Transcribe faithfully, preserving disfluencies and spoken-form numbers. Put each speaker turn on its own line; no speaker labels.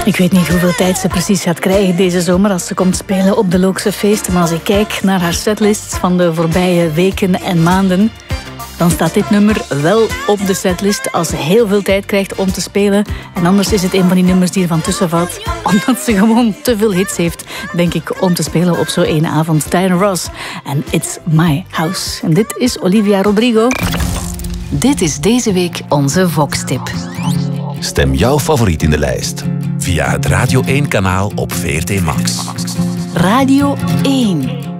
Ik weet niet hoeveel tijd ze precies gaat krijgen deze zomer als ze komt spelen op de Lookse feesten. Maar als ik kijk naar haar setlist van de voorbije weken en maanden, dan staat dit nummer wel op de setlist als ze heel veel tijd krijgt om te spelen. En anders is het een van die nummers die ervan tussen valt, omdat ze gewoon te veel hits heeft, denk ik, om te spelen op zo'n ene avond. Diana Ross en It's My House. En dit is Olivia Rodrigo.
Dit is deze week onze Vox-tip.
Stem jouw favoriet in de lijst
via het Radio één kanaal op V R T Max.
Radio één.